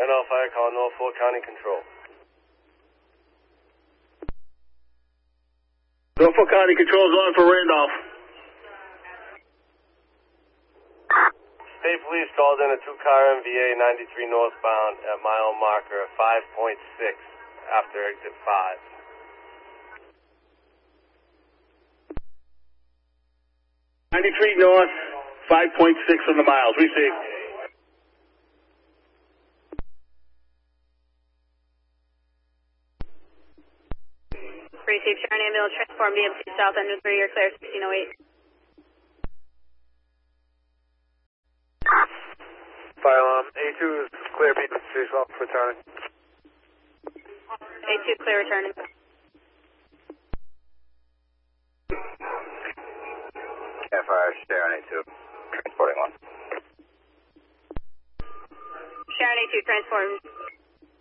Randolph Fire Call, Norfolk County Control. Norfolk County Control is on for Randolph. State Police called in a 2-car MVA 93 northbound at mile marker 5.6 after exit 5. 93 north, 5.6 on the miles. Receive. Receive Sharon Ambulance, transform BMC South, engine 3, you're clear, 1608. Fire alarm, A2 is clear, BMC South, returning. A2 clear, returning. Fire, Sharon A2, transporting one. Sharon A2, transform